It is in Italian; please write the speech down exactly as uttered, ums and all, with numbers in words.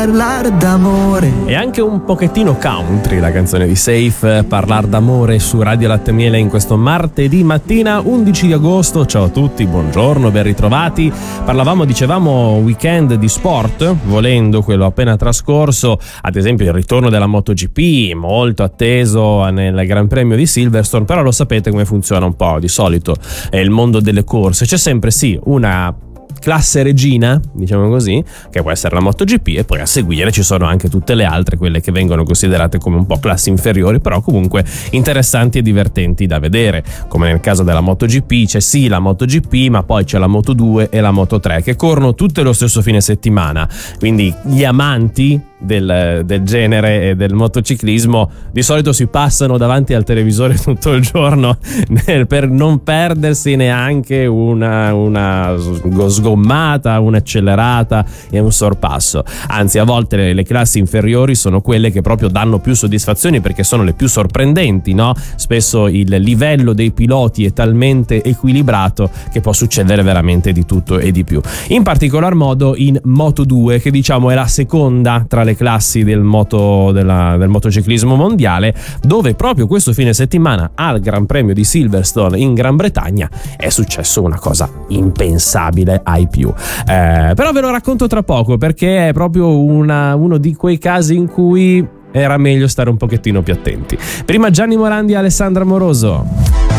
parlar d'amore. E anche un pochettino country la canzone di Safe, Parlar d'amore, su Radio Latte e Miele in questo martedì mattina undici di agosto. Ciao a tutti, buongiorno, ben ritrovati. Parlavamo, dicevamo, weekend di sport, volendo quello appena trascorso, ad esempio il ritorno della MotoGP, molto atteso nel Gran Premio di Silverstone. Però lo sapete come funziona un po' di solito è il mondo delle corse, c'è sempre sì una classe regina, diciamo così, che può essere la MotoGP, e poi a seguire ci sono anche tutte le altre, quelle che vengono considerate come un po' classi inferiori, però comunque interessanti e divertenti da vedere. Come nel caso della MotoGP c'è sì la MotoGP, ma poi c'è la Moto due e la Moto tre che corrono tutte lo stesso fine settimana, quindi gli amanti del, del genere e del motociclismo di solito si passano davanti al televisore tutto il giorno per non perdersi neanche una, una sgommata, un'accelerata e un sorpasso. Anzi, a volte le, le classi inferiori sono quelle che proprio danno più soddisfazioni perché sono le più sorprendenti, no? Spesso il livello dei piloti è talmente equilibrato che può succedere veramente di tutto e di più. In particolar modo in Moto due, che diciamo è la seconda tra le classi del moto della, del motociclismo mondiale, dove proprio questo fine settimana al Gran Premio di Silverstone in Gran Bretagna è successo una cosa impensabile ai più. Eh, però ve lo racconto tra poco, perché è proprio una, uno di quei casi in cui era meglio stare un pochettino più attenti. Prima Gianni Morandi e Alessandra Moroso.